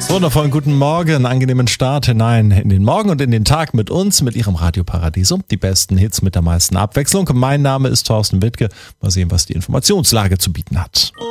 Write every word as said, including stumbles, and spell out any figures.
Wundervollen guten Morgen, einen angenehmen Start hinein in den Morgen und in den Tag mit uns, mit Ihrem Radio Paradiso. Die besten Hits mit der meisten Abwechslung. Mein Name ist Thorsten Wittke. Mal sehen, was die Informationslage zu bieten hat.